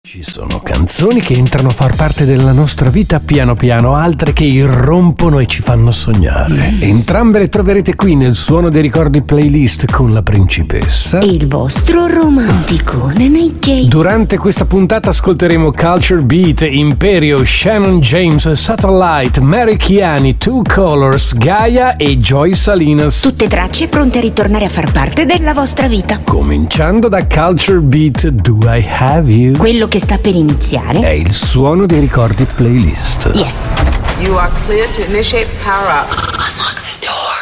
Ci sono canzoni che entrano a far parte della nostra vita piano piano, altre che irrompono e ci fanno sognare. Entrambe le troverete qui nel Suono dei Ricordi playlist con la principessa. Il vostro romantico Nene J. Durante questa puntata ascolteremo Culture Beat, Imperio, Shannon James, Satellite, Mary Chiani, Two Colors, Gaia e Joy Salinas. Tutte tracce pronte a ritornare a far parte della vostra vita. Cominciando da Culture Beat, Do I Have You? Quello che sta per iniziare è il Suono dei Ricordi playlist. Yes. You are clear to initiate power up.